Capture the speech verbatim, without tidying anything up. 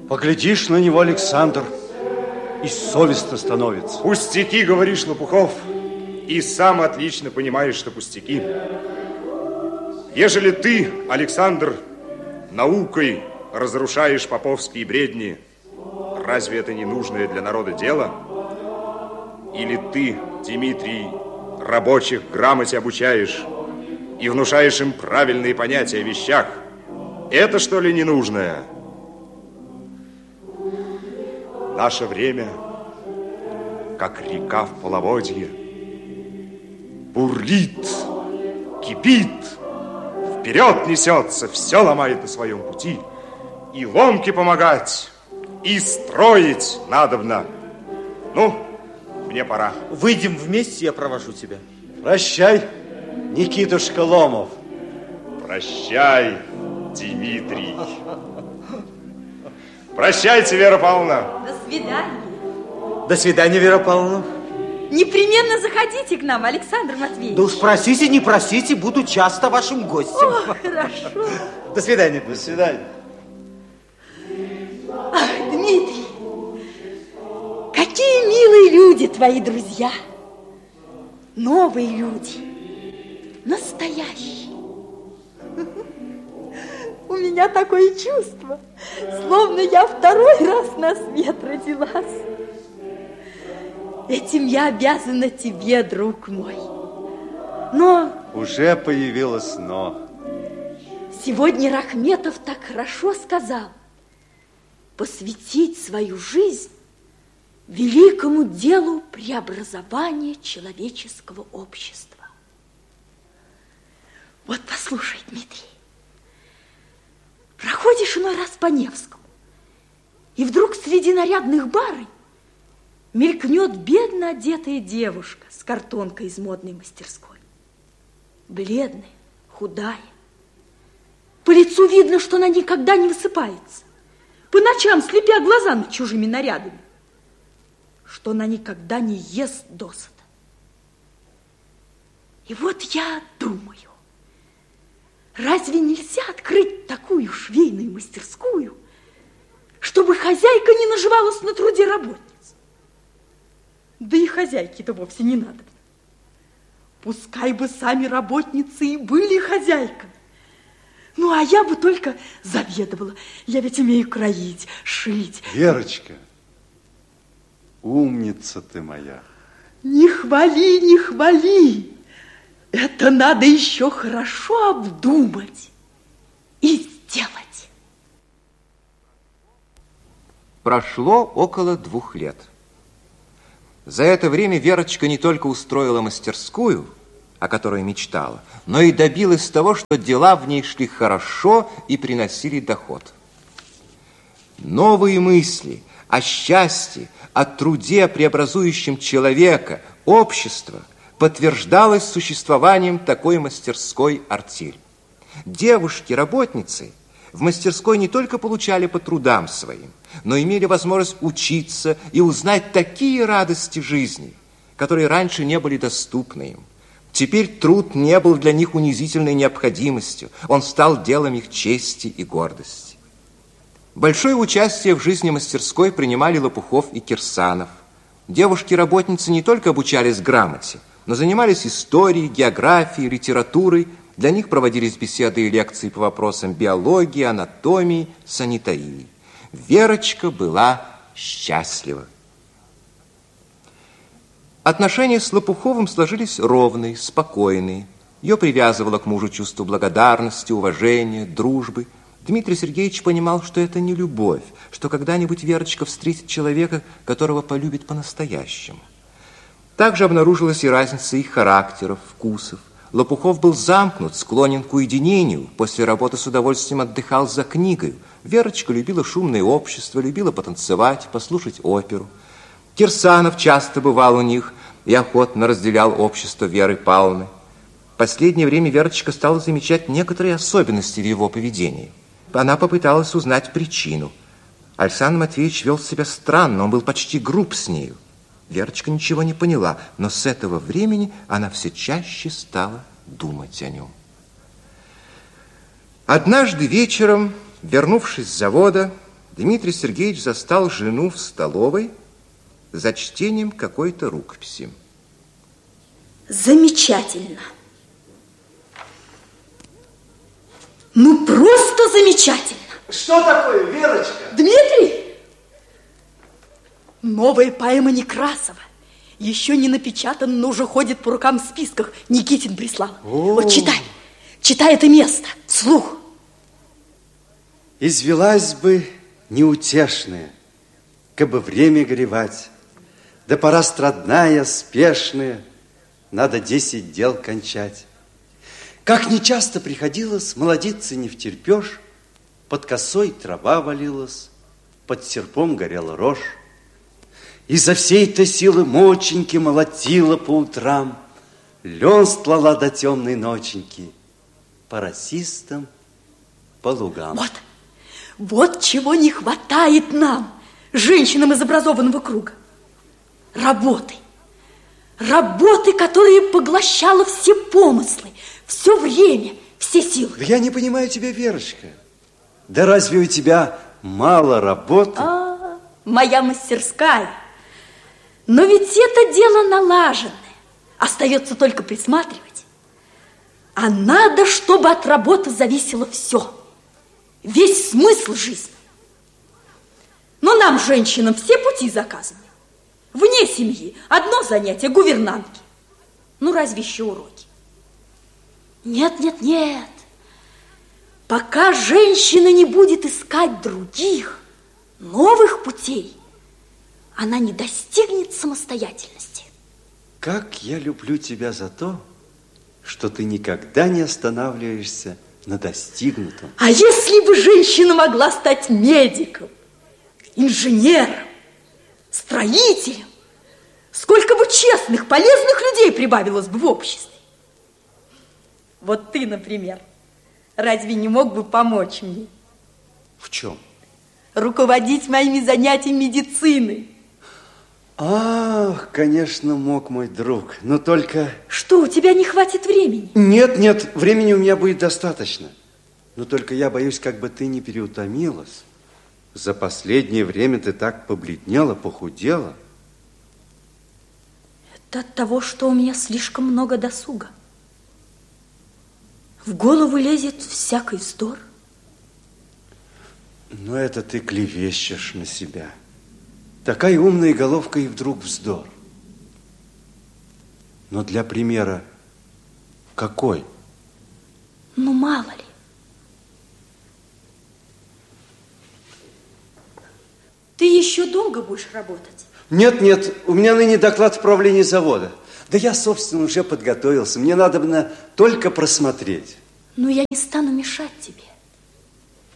Поглядишь на него, Александр, и совестно становится. Пустяки, говоришь, Лопухов, и сам отлично понимаешь, что пустяки. Ежели ты, Александр, наукой разрушаешь поповские бредни, разве это не нужное для народа дело? Или ты, Дмитрий, рабочих грамоте обучаешь и внушаешь им правильные понятия о вещах? Это, что ли, ненужное? Наше время, как река в половодье, бурлит, кипит, вперед несется, все ломает на своем пути. И ломке помогать, и строить надобно. Ну, мне пора. Выйдем вместе, я провожу тебя. Прощай, Никитушка Ломов. Прощай, Дмитрий. Прощайте, Вера Павловна. До свидания. До свидания, Вера Павловна. Непременно заходите к нам, Александр Матвеевич. Да уж просите, не просите, буду часто вашим гостем. О, хорошо. До свидания. До свидания. Ах, Дмитрий, какие милые люди твои друзья. Новые люди, настоящие. У меня такое чувство, словно я второй раз на свет родилась. Этим я обязана тебе, друг мой. Но... Уже появилось но. Сегодня Рахметов так хорошо сказал. Посвятить свою жизнь великому делу преобразования человеческого общества. Вот послушай, Дмитрий. Проходишь иной раз по Невскому, и вдруг среди нарядных барынь мелькнет бедно одетая девушка с картонкой из модной мастерской. Бледная, худая. По лицу видно, что она никогда не высыпается. По ночам слепя глаза над чужими нарядами. Что она никогда не ест досыта. И вот я думаю, разве нельзя открыть такую швейную мастерскую, чтобы хозяйка не наживалась на труде работниц? Да и хозяйки-то вовсе не надо. Пускай бы сами работницы и были хозяйками. Ну, а я бы только заведовала. Я ведь умею кроить, шить. Верочка, умница ты моя. Не хвали, не хвали. Это надо еще хорошо обдумать и сделать. Прошло около двух лет. За это время Верочка не только устроила мастерскую, о которой мечтала, но и добилась того, что дела в ней шли хорошо и приносили доход. Новые мысли о счастье, о труде, преобразующем человека, общество подтверждалось существованием такой мастерской «Артель». Девушки-работницы в мастерской не только получали по трудам своим, но имели возможность учиться и узнать такие радости жизни, которые раньше не были доступны им. Теперь труд не был для них унизительной необходимостью, он стал делом их чести и гордости. Большое участие в жизни мастерской принимали Лопухов и Кирсанов. Девушки-работницы не только обучались грамоте, но занимались историей, географией, литературой. Для них проводились беседы и лекции по вопросам биологии, анатомии, санитарии. Верочка была счастлива. Отношения с Лопуховым сложились ровные, спокойные. Ее привязывало к мужу чувство благодарности, уважения, дружбы. Дмитрий Сергеевич понимал, что это не любовь, что когда-нибудь Верочка встретит человека, которого полюбит по-настоящему. Также обнаружилась и разница их характеров, вкусов. Лопухов был замкнут, склонен к уединению. После работы с удовольствием отдыхал за книгой. Верочка любила шумное общество, любила потанцевать, послушать оперу. Кирсанов часто бывал у них и охотно разделял общество Веры Павловны. В последнее время Верочка стала замечать некоторые особенности в его поведении. Она попыталась узнать причину. Александр Матвеевич вел себя странно, он был почти груб с нею. Верочка ничего не поняла, но с этого времени она все чаще стала думать о нем. Однажды вечером, вернувшись с завода, Дмитрий Сергеевич застал жену в столовой за чтением какой-то рукописи. Замечательно. Ну, просто замечательно. Что такое, Верочка? Дмитрий! Новая поэма Некрасова. Еще не напечатана, но уже ходит по рукам в списках. Никитин прислал. О. Вот читай. Читай это место. Вслух. Извелась бы неутешная, кабы время горевать. Да пора страдная, спешная, надо десять дел кончать. Как нечасто приходилось, молодиться не втерпешь, под косой трава валилась, под серпом горела рожь. Из-за всей-то силы моченьки молотила по утрам, лен стлала до темной ноченьки по росистым, по лугам. Вот, вот чего не хватает нам, женщинам из образованного круга. Работы. Работы, которая поглощала все помыслы, все время, все силы. Да я не понимаю тебя, Верочка. Да разве у тебя мало работы? А, моя мастерская. Но ведь это дело налаженное. Остается только присматривать. А надо, чтобы от работы зависело все. Весь смысл жизни. Но нам, женщинам, все пути заказаны. Вне семьи одно занятие – гувернантки. Ну, разве еще уроки? Нет, нет, нет. Пока женщина не будет искать других, новых путей, она не достигнет самостоятельности. Как я люблю тебя за то, что ты никогда не останавливаешься на достигнутом. А если бы женщина могла стать медиком, инженером, строителем, сколько бы честных, полезных людей прибавилось бы в обществе. Вот ты, например, разве не мог бы помочь мне? В чем? Руководить моими занятиями медициной. Ах, конечно, мог, мой друг, но только... Что, у тебя не хватит времени? Нет, нет, времени у меня будет достаточно. Но только я боюсь, как бы ты не переутомилась. За последнее время ты так побледнела, похудела. Это от того, что у меня слишком много досуга. В голову лезет всякий вздор. Но это ты клевещешь на себя. Такая умная головка и вдруг вздор. Но для примера какой? Ну, мало ли. Ты еще долго будешь работать? Нет, нет, у меня ныне доклад в правлении завода. Да я, собственно, уже подготовился. Мне надо бы только просмотреть. Ну, я не стану мешать тебе.